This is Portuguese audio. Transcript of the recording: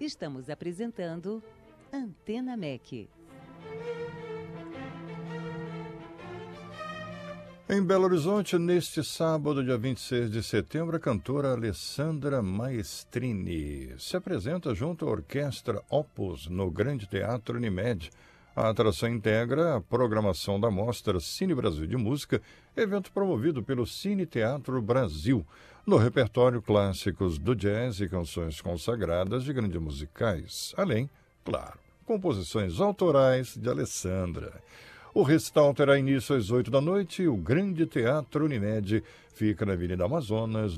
Estamos apresentando Antena MEC. Em Belo Horizonte, neste sábado, dia 26 de setembro, a cantora Alessandra Maestrini se apresenta junto à Orquestra Opus no Grande Teatro Unimed. A atração integra a programação da Mostra Cine Brasil de Música, evento promovido pelo Cine Teatro Brasil, no repertório clássicos do jazz e canções consagradas de grandes musicais, além, claro, composições autorais de Alessandra. O recital terá início às 8 da noite e o Grande Teatro Unimed fica na Avenida Amazonas,